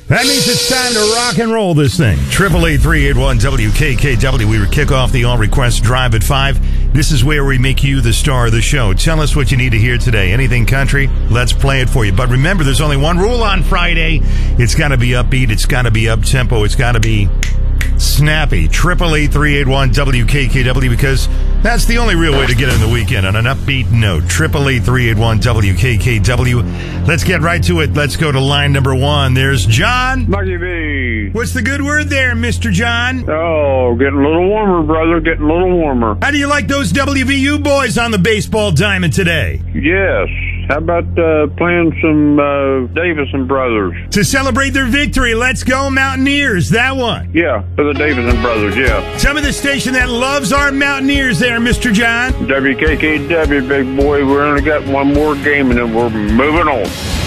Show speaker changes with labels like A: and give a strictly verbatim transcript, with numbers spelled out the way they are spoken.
A: That means it's time to rock and roll this thing. Triple eight three eight one W K K W. We kick off the All Request Drive at five. This is where we make you the star of the show. Tell us what you need to hear today. Anything country, let's play it for you. But remember, there's only one rule on Friday. It's got to be upbeat. It's got to be up-tempo. It's got to be snappy. Triple eight three eight one W K K W, because that's the only real way to get in the weekend on an upbeat note. Triple eight three eight one W K K W. Let's get right to it. Let's go to line number one. There's John.
B: Marky B.
A: What's the good word there, Mister John?
B: Oh, getting a little warmer, brother. Getting a little warmer.
A: How do you like those W V U boys on the baseball diamond today?
B: Yes. How about uh, playing some uh, Davison Brothers?
A: To celebrate their victory, let's go Mountaineers. That one.
B: Yeah, for the Davison Brothers, yeah.
A: Tell me the station that loves our Mountaineers there, Mister John.
B: W K K W, big boy. We only got one more game and then we're moving on.